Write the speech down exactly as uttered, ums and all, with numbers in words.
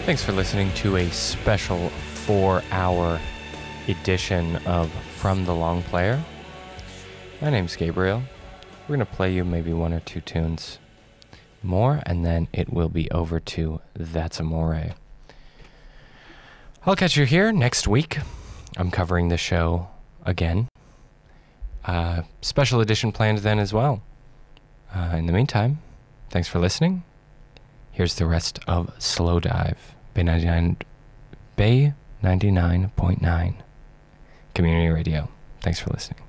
Thanks for listening to a special four-hour edition of From the Long Player. My name's Gabriel. We're going to play you maybe one or two tunes more, and then it will be over to That's Amore. I'll catch you here next week. I'm covering the show again. Uh, special edition planned then as well. Uh, in the meantime, thanks for listening. Here's the rest of Slow Dive. Bay ninety-nine, Bay ninety-nine point nine Community Radio. Thanks for listening.